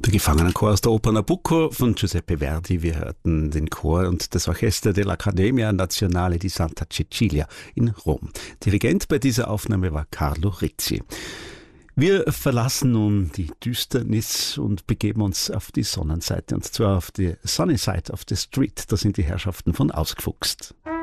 Der Gefangenenchor aus der Oper Nabucco von Giuseppe Verdi. Wir hörten den Chor und das Orchester dell'Accademia Nazionale di Santa Cecilia in Rom. Dirigent bei dieser Aufnahme war Carlo Rizzi. Wir verlassen nun die Düsternis und begeben uns auf die Sonnenseite, und zwar auf die Sunny Side of the Street. Da sind die Herrschaften von Ausgefuchst.